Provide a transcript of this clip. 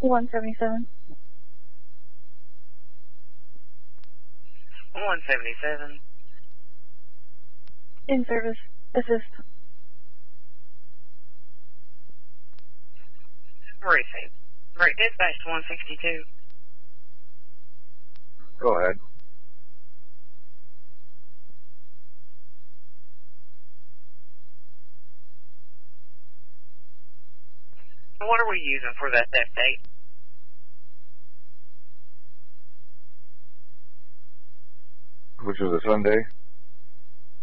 177. 177. In service. Assist. Receive. Great dispatch to 162. Go ahead. What are we using for that theft date? Which was a Sunday.